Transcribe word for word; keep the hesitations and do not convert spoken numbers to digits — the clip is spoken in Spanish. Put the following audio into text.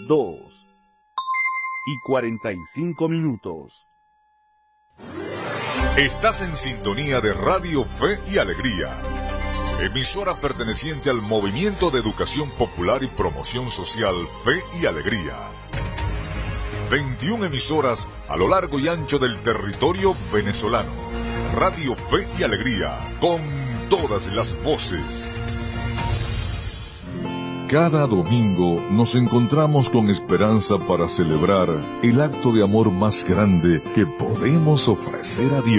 dos y cuarenta y cinco minutos. Estás en sintonía de Radio Fe y Alegría, emisora perteneciente al Movimiento de Educación Popular y Promoción Social Fe y Alegría. veintiuna emisoras a lo largo y ancho del territorio venezolano. Radio Fe y Alegría, con todas las voces. Cada domingo nos encontramos con esperanza para celebrar el acto de amor más grande que podemos ofrecer a Dios.